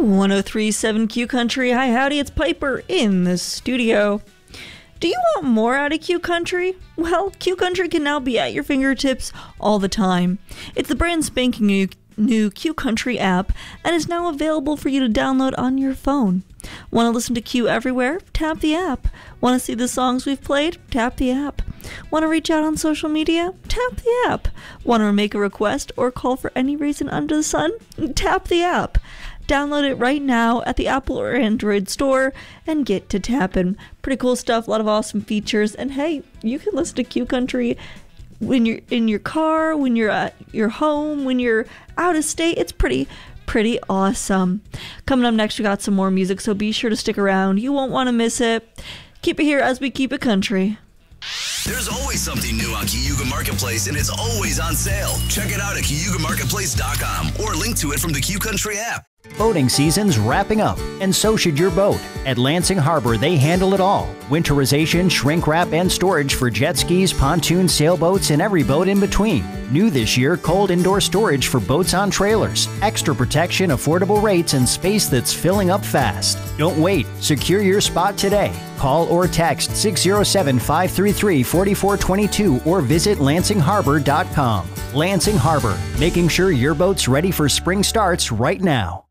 1037 Q Country. Hi, howdy, it's Piper in the studio. Do you want more out of Q Country? Well, Q Country can now be at your fingertips all the time. It's the brand spanking new Q Country app and is now available for you to download on your phone. Want to listen to Q everywhere? Tap the app. Want to see the songs we've played? Tap the app. Want to reach out on social media? Tap the app. Want to make a request or call for any reason under the sun? Tap the app. Download it right now at the Apple or Android store and get to tapping. Pretty cool stuff, a lot of awesome features, and hey, you can listen to Q Country when you're in your car, when you're at your home, when you're out of state. It's pretty awesome. Coming up next, we got some more music, so be sure to stick around. You won't want to miss it. Keep it here as we keep it country. There's always something new on Cayuga Marketplace, and it's always on sale. Check it out at CayugaMarketplace.com or link to it from the Q Country app. Boating season's wrapping up, and so should your boat. At Lansing Harbor, they handle it all. Winterization, shrink wrap, and storage for jet skis, pontoons, sailboats, and every boat in between. New this year, cold indoor storage for boats on trailers. Extra protection, affordable rates, and space that's filling up fast. Don't wait. Secure your spot today. Call or text 607-533-4422 or visit LansingHarbor.com. Lansing Harbor, making sure your boat's ready for spring starts right now.